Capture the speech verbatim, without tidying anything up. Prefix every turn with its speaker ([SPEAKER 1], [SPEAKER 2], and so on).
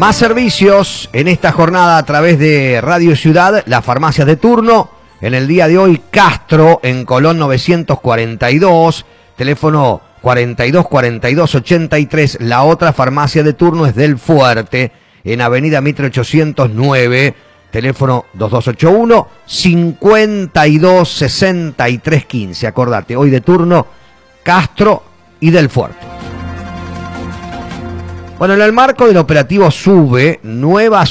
[SPEAKER 1] Más servicios en esta jornada a través de Radio Ciudad, las farmacias de turno. En el día de hoy, Castro, en Colón novecientos cuarenta y dos, teléfono cuarenta y dos cuarenta y dos ochenta y tres. La otra farmacia de turno es Del Fuerte, en Avenida Mitre ochocientos nueve, teléfono dos dos ocho uno, cincuenta y dos sesenta y tres quince. Acordate, hoy de turno, Castro y Del Fuerte. Bueno, en el marco del operativo SUBE, nuevas